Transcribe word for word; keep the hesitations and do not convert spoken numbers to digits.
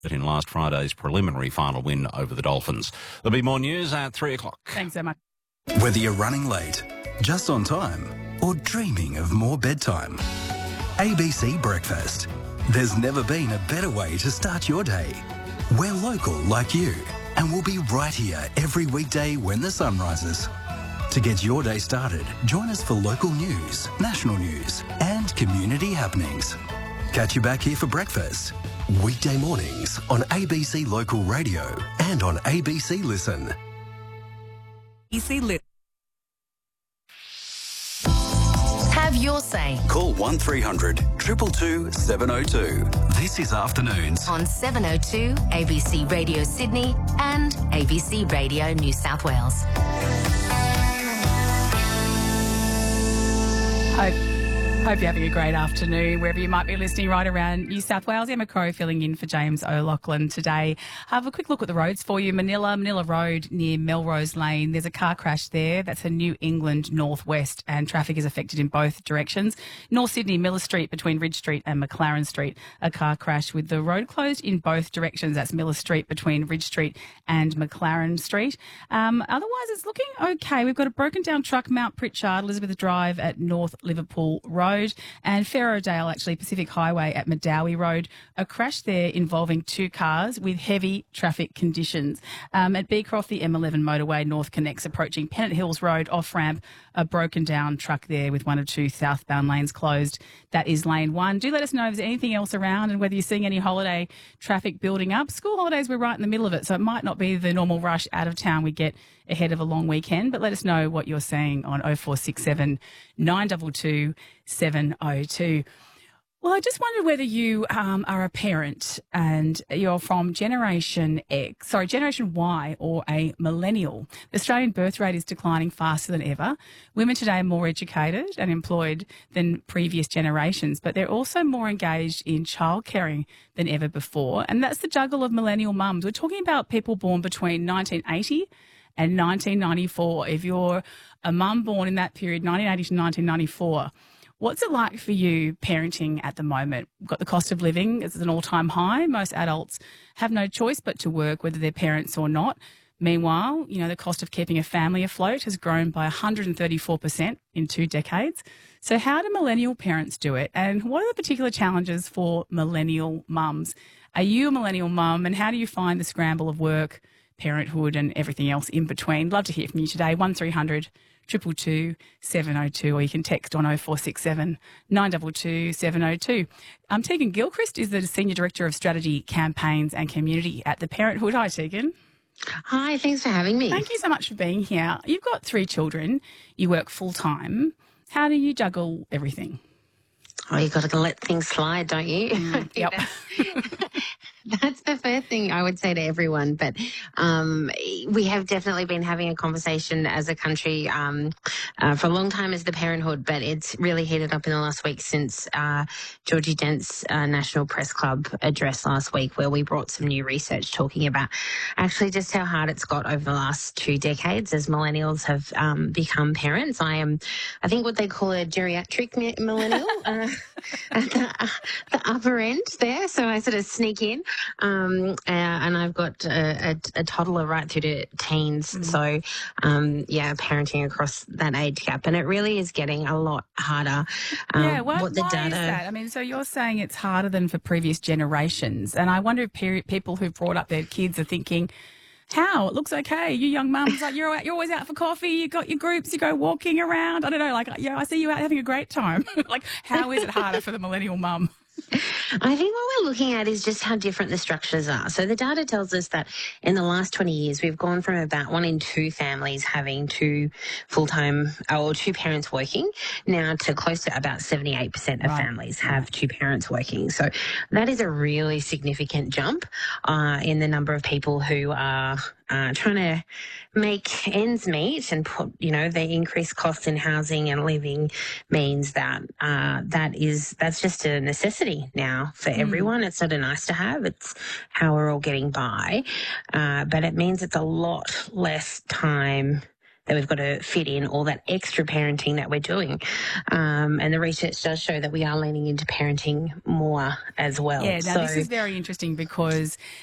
in last Friday's preliminary final win over the Dolphins. There'll be more news at three o'clock. Thanks so much. Whether you're running late, just on time, or dreaming of more bedtime, A B C Breakfast. There's never been a better way to start your day. We're local like you, and we'll be right here every weekday when the sun rises. To get your day started, join us for local news, national news, and community happenings. Catch you back here for breakfast. Weekday mornings on A B C Local Radio and on A B C Listen. A B C Listen. Have your say. Call one three hundred two two two seven oh two. This is Afternoons. On seven oh two A B C Radio Sydney and A B C Radio New South Wales. Hope, hope you're having a great afternoon wherever you might be listening right around New South Wales. Emma Crow filling in for James O'Loughlin today. Have a quick look at the roads for you. Manila, Manila Road near Melrose Lane. There's a car crash there. That's a New England Northwest and traffic is affected in both directions. North Sydney, Miller Street between Ridge Street and McLaren Street. A car crash with the road closed in both directions. That's Miller Street between Ridge Street and McLaren Street. Um, otherwise, it's looking okay. We've got a broken down truck, Mount Pritchard, Elizabeth Drive at North Liverpool Road, and Ferrodale, actually, Pacific Highway at Medowie Road. A crash there involving two cars with heavy traffic conditions. Um, at Beecroft, the M eleven motorway, North Connects approaching Pennant Hills Road, off-ramp, a broken down truck there with one or two southbound lanes closed. That is lane one. Do let us know if there's anything else around and whether you're seeing any holiday traffic building up. School holidays, we're right in the middle of it, so it might not be the normal rush out of town we get ahead of a long weekend, but let us know what you're seeing on oh four six seven nine two two seven oh two. Well, I just wondered whether you um, are a parent and you're from Generation X, sorry, Generation Y or a millennial. The Australian birth rate is declining faster than ever. Women today are more educated and employed than previous generations, but they're also more engaged in childcaring than ever before. And that's the juggle of millennial mums. We're talking about people born between nineteen eighty and nineteen ninety-four. If you're a mum born in that period, nineteen eighty to nineteen ninety-four, what's it like for you parenting at the moment? We've got the cost of living is at an all-time high. Most adults have no choice but to work, whether they're parents or not. Meanwhile, you know, the cost of keeping a family afloat has grown by one hundred thirty-four percent in two decades. So how do millennial parents do it? And what are the particular challenges for millennial mums? Are you a millennial mum, and how do you find the scramble of work, parenthood and everything else in between? Love to hear from you today. one three hundred two two two seven oh two, or you can text on oh four six seven nine two two seven oh two. Um, Tegan Gilchrist is the Senior Director of Strategy, Campaigns and Community at the Parenthood. Hi, Tegan. Hi, thanks for having me. Thank you so much for being here. You've got three children. You work full-time. How do you juggle everything? Oh, you've got to let things slide, don't you? Mm, yep. That's the first thing I would say to everyone. But um, we have definitely been having a conversation as a country um, uh, for a long time as the Parenthood, but it's really heated up in the last week since uh, Georgie Dent's uh, National Press Club address last week, where we brought some new research talking about actually just how hard it's got over the last two decades as millennials have um, become parents. I am, I think, what they call a geriatric millennial uh, at the, uh, the upper end there. So I sort of sneak in. Um, uh, and I've got a, a, a toddler right through to teens. Mm. So, um, yeah, parenting across that age gap. And it really is getting a lot harder. Um, yeah, well, what the why data... is that? I mean, so you're saying it's harder than for previous generations. And I wonder if peri- people who've brought up their kids are thinking, how? It looks okay. You young mums, like you're out, you're always out for coffee. You got your groups. You go walking around. I don't know. Like, yeah, I see you out having a great time. Like, how is it harder for the millennial mum? I think what we're looking at is just how different the structures are. So the data tells us that in the last twenty years, we've gone from about one in two families having two full-time or two parents working now to close to about seventy-eight percent of right. families have two parents working. So that is a really significant jump uh, in the number of people who are Uh, trying to make ends meet, and put, you know, the increased costs in housing and living means that uh, that is that's just a necessity now for mm. everyone. It's not a nice to have; it's how we're all getting by. Uh, but it means it's a lot less time that we've got to fit in all that extra parenting that we're doing. Um, and the research does show that we are leaning into parenting more as well. Yeah, now so, this is very interesting because